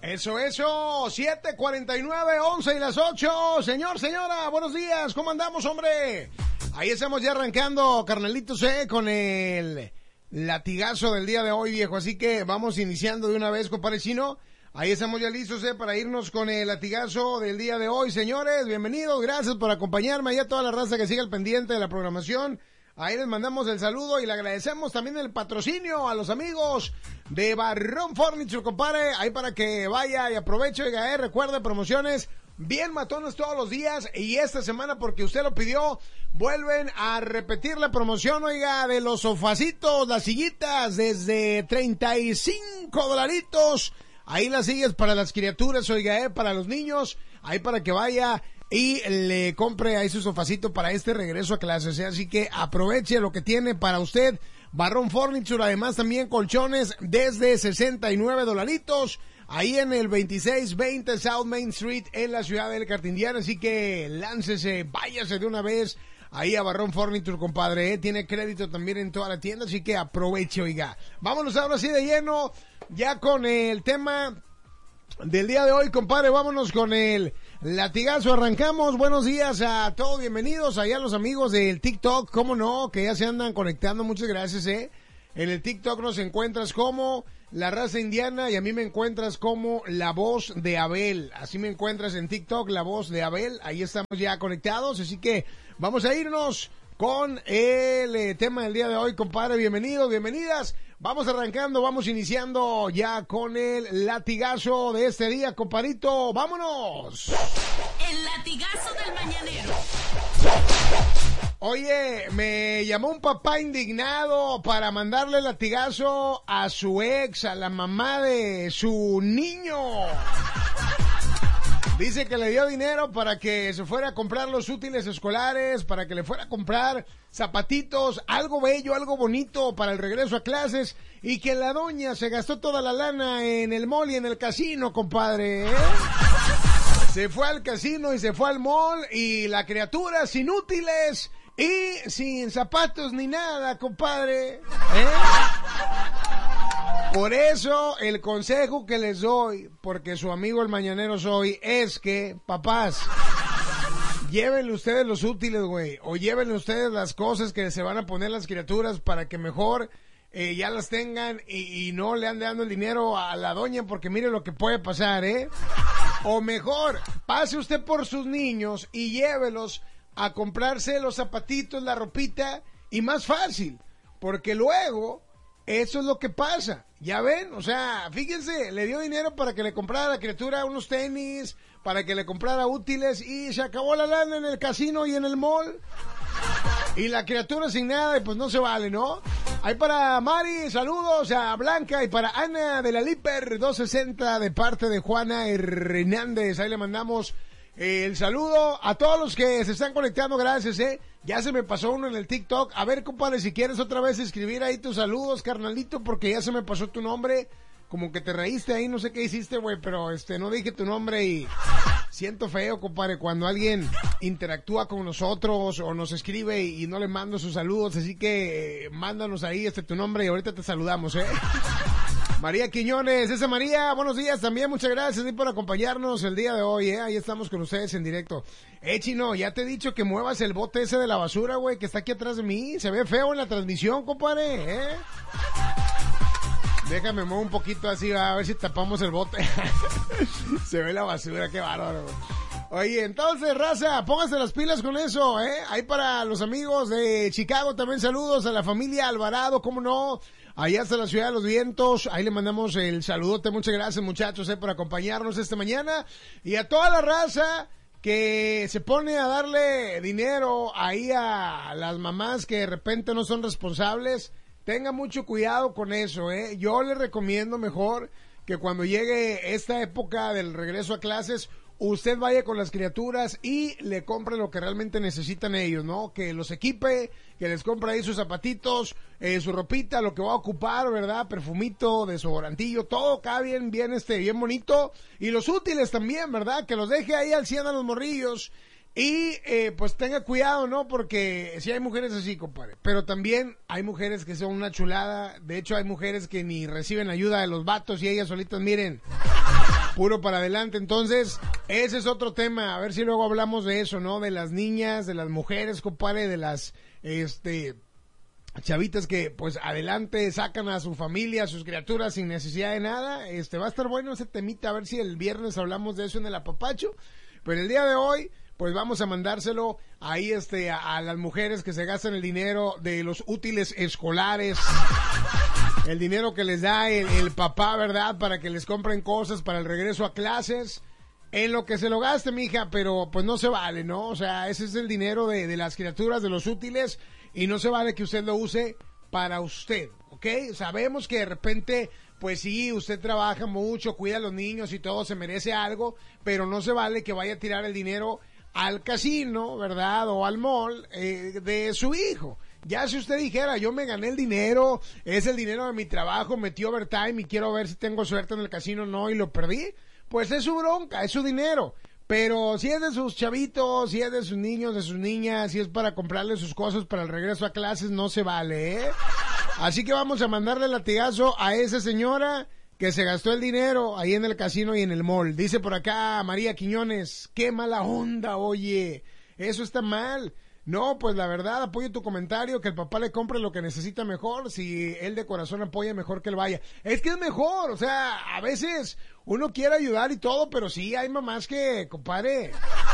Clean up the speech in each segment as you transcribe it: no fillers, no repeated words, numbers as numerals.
Eso, 7:49, 11 y las 8. Señor, señora, buenos días, ¿cómo andamos, hombre? Ahí estamos ya arrancando, carnalitos, con el latigazo del día de hoy, viejo. Así que vamos iniciando de una vez, compadre Chino. Ahí estamos ya listos, para irnos con el latigazo del día de hoy, señores. Bienvenidos, gracias por acompañarme. Ahí a toda la raza que sigue al pendiente de la programación. Ahí les mandamos el saludo y le agradecemos también el patrocinio a los amigos de Barrón Furniture, compadre. Ahí para que vaya y aproveche, oiga, recuerde, promociones bien matones todos los días. Y esta semana, porque usted lo pidió, vuelven a repetir la promoción, oiga, de los sofacitos, las sillitas, desde $35. Ahí las sillas para las criaturas, oiga, para los niños. Ahí para que vaya y le compre ahí su sofacito para este regreso a clases, así que aproveche lo que tiene para usted Barrón Furniture. Además también colchones desde $69, ahí en el 2620 South Main Street en la ciudad del Cartindiana, así que láncese, váyase de una vez ahí a Barrón Furniture, compadre, tiene crédito también en toda la tienda, así que aproveche, oiga. Vámonos ahora sí de lleno, ya con el tema del día de hoy, compadre. Vámonos con el latigazo, arrancamos. Buenos días a todos, bienvenidos allá a los amigos del TikTok, cómo no, que ya se andan conectando, muchas gracias, En el TikTok nos encuentras como La Raza Indiana y a mí me encuentras como La Voz de Abel, así me encuentras en TikTok, La Voz de Abel, ahí estamos ya conectados, así que vamos a irnos con el tema del día de hoy, compadre. Bienvenidos, bienvenidas. Vamos arrancando, vamos iniciando ya con el latigazo de este día, compadrito. ¡Vámonos! El latigazo del mañanero. Oye, me llamó un papá indignado para mandarle latigazo a su ex, a la mamá de su niño. Dice que le dio dinero para que se fuera a comprar los útiles escolares, para que le fuera a comprar zapatitos, algo bello, algo bonito para el regreso a clases, y que la doña se gastó toda la lana en el mall y en el casino, compadre, Se fue al casino y se fue al mall, y la criatura sin útiles y sin zapatos ni nada, compadre, Por eso, el consejo que les doy, porque su amigo el mañanero soy, es que, papás, llévenle ustedes los útiles, güey, o llévenle ustedes las cosas que se van a poner las criaturas para que mejor ya las tengan y no le ande dando el dinero a la doña, porque mire lo que puede pasar, O mejor, pase usted por sus niños y llévelos a comprarse los zapatitos, la ropita, y más fácil, porque luego eso es lo que pasa. Ya ven, o sea, fíjense, le dio dinero para que le comprara a la criatura unos tenis, para que le comprara útiles, y se acabó la lana en el casino y en el mall. Y la criatura sin nada, y pues no se vale, ¿no? Ahí para Mari, saludos a Blanca, y para Ana de la Liper 260 de parte de Juana Hernández. Ahí le mandamos el saludo a todos los que se están conectando, gracias, Ya se me pasó uno en el TikTok. A ver, compadre, si quieres otra vez escribir ahí tus saludos, carnalito, porque ya se me pasó tu nombre. Como que te reíste ahí, no sé qué hiciste, güey, pero no dije tu nombre y siento feo, compadre, cuando alguien interactúa con nosotros o nos escribe y no le mando sus saludos, así que mándanos ahí tu nombre y ahorita te saludamos, María Quiñones, esa María, buenos días también, muchas gracias por acompañarnos el día de hoy, ahí estamos con ustedes en directo. Chino, ya te he dicho que muevas el bote ese de la basura, güey, que está aquí atrás de mí, se ve feo en la transmisión, compadre, Déjame mover un poquito así, a ver si tapamos el bote. Se ve la basura, qué bárbaro, güey. Oye, entonces, raza, pónganse las pilas con eso, Ahí para los amigos de Chicago también saludos a la familia Alvarado, cómo no, allá hasta la Ciudad de los Vientos, ahí le mandamos el saludote, muchas gracias muchachos, por acompañarnos esta mañana, y a toda la raza que se pone a darle dinero ahí a las mamás que de repente no son responsables. Tenga mucho cuidado con eso, Yo le recomiendo mejor que cuando llegue esta época del regreso a clases, usted vaya con las criaturas y le compre lo que realmente necesitan ellos, ¿no? Que los equipe, que les compre ahí sus zapatitos, su ropita, lo que va a ocupar, ¿verdad? Perfumito, desodorantillo, todo acá bien bien bonito. Y los útiles también, ¿verdad? Que los deje ahí al 100 a los morrillos. Y pues tenga cuidado, ¿no? Porque sí hay mujeres así, compadre. Pero también hay mujeres que son una chulada. De hecho, hay mujeres que ni reciben ayuda de los vatos y ellas solitas, miren, puro para adelante. Entonces, ese es otro tema, a ver si luego hablamos de eso, ¿no? De las niñas, de las mujeres, compadre, de las, chavitas que, pues, adelante sacan a su familia, a sus criaturas sin necesidad de nada. Va a estar bueno ese temita, a ver si el viernes hablamos de eso en el apapacho. Pero el día de hoy, pues vamos a mandárselo ahí, a las mujeres que se gastan el dinero de los útiles escolares. El dinero que les da el papá, ¿verdad? Para que les compren cosas para el regreso a clases. En lo que se lo gaste, mija, pero pues no se vale, ¿no? O sea, ese es el dinero de las criaturas, de los útiles, y no se vale que usted lo use para usted, ¿ok? Sabemos que de repente, pues sí, usted trabaja mucho, cuida a los niños y todo, se merece algo, pero no se vale que vaya a tirar el dinero al casino, ¿verdad? O al mall de su hijo. Ya si usted dijera, yo me gané el dinero, es el dinero de mi trabajo, metí overtime y quiero ver si tengo suerte en el casino, no, y lo perdí, pues es su bronca, es su dinero. Pero si es de sus chavitos, si es de sus niños, de sus niñas, si es para comprarle sus cosas para el regreso a clases, no se vale, ¿eh? Así que vamos a mandarle latigazo a esa señora que se gastó el dinero ahí en el casino y en el mall. Dice por acá María Quiñones, qué mala onda, oye, eso está mal. No, pues la verdad, apoyo tu comentario, que el papá le compre lo que necesita mejor, si él de corazón apoya, mejor que él vaya. Es que es mejor, o sea, a veces uno quiere ayudar y todo, pero sí, hay mamás que, compadre,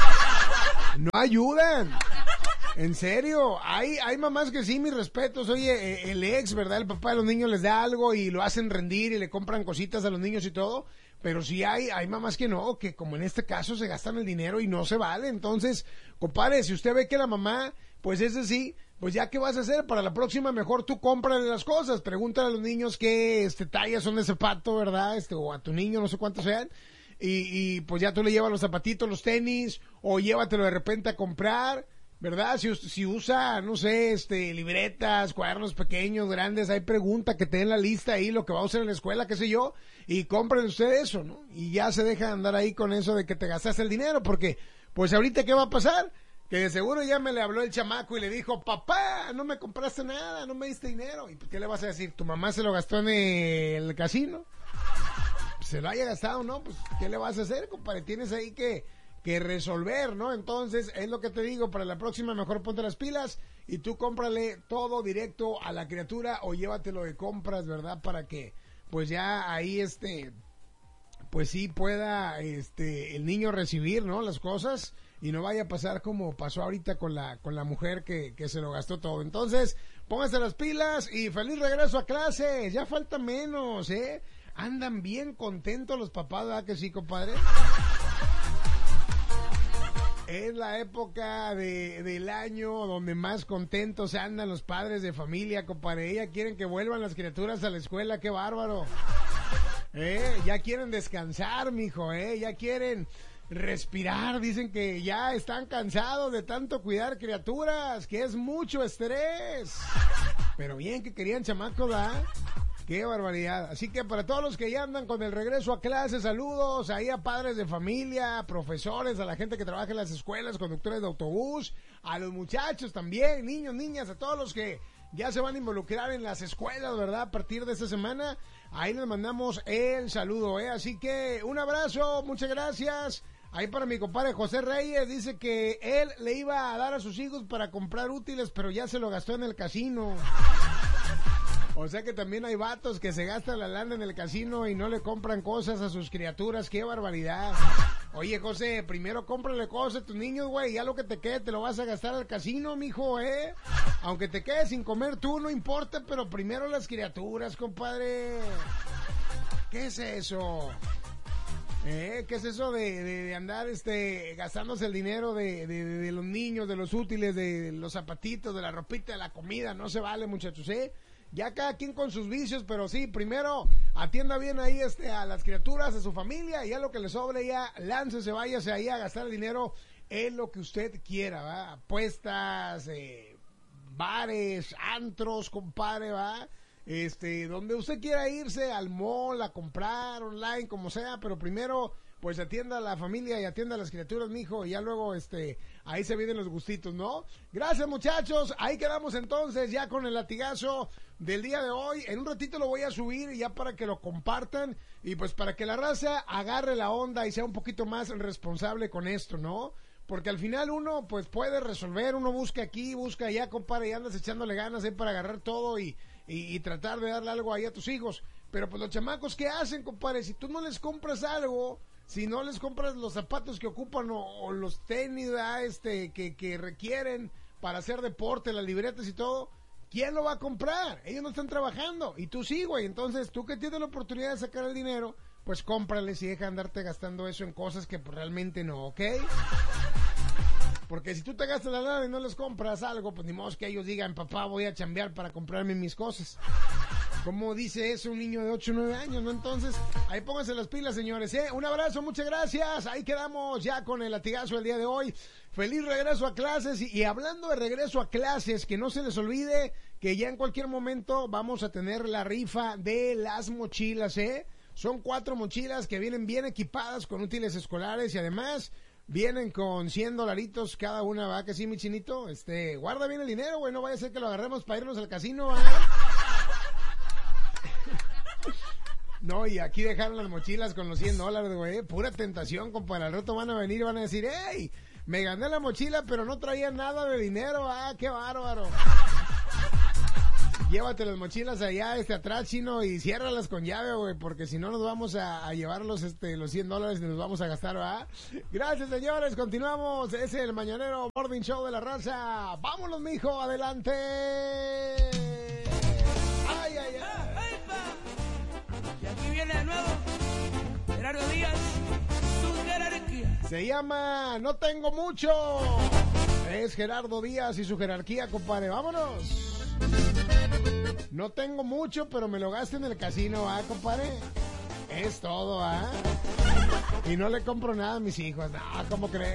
no ayudan. En serio, hay mamás que sí, mis respetos. Oye, el ex, ¿verdad? El papá de los niños les da algo y lo hacen rendir y le compran cositas a los niños y todo. Pero sí hay mamás que no, que como en este caso se gastan el dinero y no se vale. Entonces, compadre, si usted ve que la mamá, pues ese sí, pues ya qué vas a hacer para la próxima, mejor tú cómprale las cosas. Pregúntale a los niños qué tallas son de zapato, ¿verdad? O a tu niño, no sé cuántos sean. Y pues ya tú le llevas los zapatitos, los tenis, o llévatelo de repente a comprar, ¿verdad? Si usa, no sé, libretas, cuadernos pequeños, grandes, ahí pregunta que te den la lista ahí, lo que va a usar en la escuela, qué sé yo, y compren usted eso, ¿no? Y ya se deja de andar ahí con eso de que te gastaste el dinero, porque, pues ahorita, ¿qué va a pasar? Que de seguro ya me le habló el chamaco y le dijo, papá, no me compraste nada, no me diste dinero. ¿Y qué le vas a decir? ¿Tu mamá se lo gastó en el casino? Se lo haya gastado, ¿no? Pues, ¿qué le vas a hacer, compadre? Tienes ahí que resolver, ¿no? Entonces, es lo que te digo, para la próxima mejor ponte las pilas y tú cómprale todo directo a la criatura o llévatelo de compras, ¿verdad? Para que, pues ya ahí, pues sí pueda, el niño recibir, ¿no? Las cosas y no vaya a pasar como pasó ahorita con la mujer que se lo gastó todo. Entonces, póngase las pilas y feliz regreso a clase, ya falta menos, ¿eh? Andan bien contentos los papás, ¿verdad que sí, compadre? Es la época del año donde más contentos andan los padres de familia, compadre. Ya quieren que vuelvan las criaturas a la escuela, qué bárbaro. Ya quieren descansar, mijo, ya quieren respirar. Dicen que ya están cansados de tanto cuidar criaturas, que es mucho estrés. Pero bien que querían chamacos, ¿verdad? Qué barbaridad. Así que para todos los que ya andan con el regreso a clases, saludos ahí a padres de familia, profesores, a la gente que trabaja en las escuelas, conductores de autobús, a los muchachos también, niños, niñas, a todos los que ya se van a involucrar en las escuelas, ¿verdad? A partir de esta semana, ahí les mandamos el saludo, Así que un abrazo, muchas gracias. Ahí para mi compadre José Reyes, dice que él le iba a dar a sus hijos para comprar útiles, pero ya se lo gastó en el casino. O sea que también hay vatos que se gastan la lana en el casino y no le compran cosas a sus criaturas. ¡Qué barbaridad! Oye, José, primero cómprale cosas a tus niños, güey. Ya lo que te quede te lo vas a gastar al casino, mijo, Aunque te quedes sin comer tú, no importa, pero primero las criaturas, compadre. ¿Qué es eso? ¿Qué es eso de andar gastándose el dinero de los niños, de los útiles, de los zapatitos, de la ropita, de la comida? No se vale, muchachos, Ya cada quien con sus vicios, pero sí, primero atienda bien ahí a las criaturas, a su familia, y ya lo que le sobre ya láncese, váyase ahí a gastar el dinero en lo que usted quiera, ¿va? Apuestas, bares, antros, compadre, ¿va? donde usted quiera irse, al mall, a comprar, online, como sea, pero primero, pues atienda a la familia y atienda a las criaturas, mijo, y ya luego, ahí se vienen los gustitos, ¿no? Gracias, muchachos, ahí quedamos entonces, ya con el latigazo del día de hoy. En un ratito lo voy a subir ya para que lo compartan y pues para que la raza agarre la onda y sea un poquito más responsable con esto, ¿no? Porque al final uno pues puede resolver, uno busca aquí, busca allá, compadre, y andas echándole ganas para agarrar todo y tratar de darle algo ahí a tus hijos. Pero pues los chamacos, ¿qué hacen, compadre? Si tú no les compras algo, si no les compras los zapatos que ocupan o los tenis, que requieren para hacer deporte, las libretas y todo, ¿quién lo va a comprar? Ellos no están trabajando y tú sí, güey. Entonces tú que tienes la oportunidad de sacar el dinero, pues cómprales y deja de andarte gastando eso en cosas que pues, realmente no, ¿ok? Porque si tú te gastas la lana y no les compras algo, pues ni modo que ellos digan, papá, voy a chambear para comprarme mis cosas. ¿Cómo dice eso un niño de 8 o 9 años, no? Entonces, ahí pónganse las pilas, señores, ¿eh? Un abrazo, muchas gracias. Ahí quedamos ya con el latigazo el día de hoy. Feliz regreso a clases. Y hablando de regreso a clases, que no se les olvide que ya en cualquier momento vamos a tener la rifa de las mochilas, ¿eh? Son 4 mochilas que vienen bien equipadas con útiles escolares y además vienen con $100 cada una, ¿va? Que sí, mi chinito. Guarda bien el dinero, güey, no vaya a ser que lo agarremos para irnos al casino, ¿va? No, y aquí dejaron las mochilas con los $100, güey. Pura tentación, compadre. Al rato van a venir y van a decir, ¡hey! Me gané la mochila, pero no traía nada de dinero. ¡Ah, qué bárbaro! Llévate las mochilas allá, atrás, chino, y ciérralas con llave, güey, porque si no nos vamos a llevar los $100 y nos vamos a gastar, ¿verdad? Gracias, señores, continuamos. Es el Mañanero Morning Show de la Raza. ¡Vámonos, mijo! ¡Adelante! ¡Ay, ay, ay! Y aquí viene de nuevo Gerardo Díaz, su jerarquía. Se llama No Tengo Mucho. Es Gerardo Díaz y su jerarquía, compadre. ¡Vámonos! No tengo mucho, pero me lo gasto en el casino, compadre? Es todo, Y no le compro nada a mis hijos. No, ¿cómo crees?